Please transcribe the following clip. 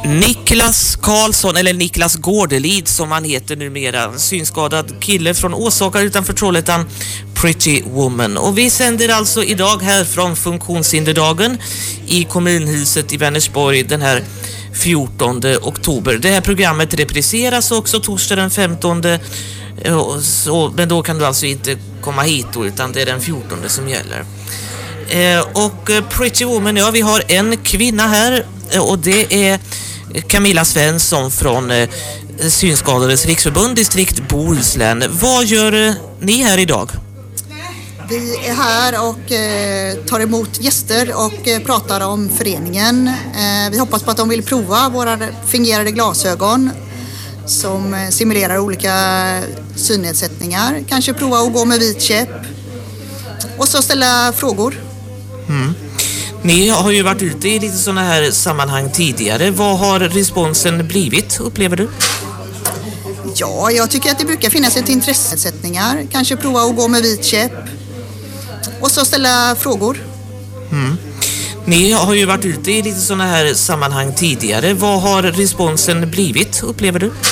Niklas Karlsson, eller Niklas Gårdelid som han heter numera, en synskadad kille från Åsaka utanför Trollhättan, Pretty Woman. Och vi sänder alltså idag här från Funktionshinderdagen i kommunhuset i Vänersborg den här 14 oktober. Det här programmet repriseras också torsdag den 15, men då kan du alltså inte komma hit då, utan det är den 14 som gäller. Och Pretty Woman, ja, vi har en kvinna här och det är Camilla Svensson från Synskadades riksförbund, distrikt Bohuslän. Vad gör ni här idag? Vi är här och tar emot gäster och pratar om föreningen. Vi hoppas på att de vill prova våra fingerade glasögon som simulerar olika synnedsättningar. Kanske prova att gå med vit käpp och så ställa frågor. Ni har ju varit ute i lite sådana här sammanhang tidigare. Vad har responsen blivit, upplever du? Ja, jag tycker att det brukar finnas ett intressesättningar. Kanske prova att gå med vit käpp och så ställa frågor. Ni har ju varit ute i lite sådana här sammanhang tidigare. Vad har responsen blivit, upplever du?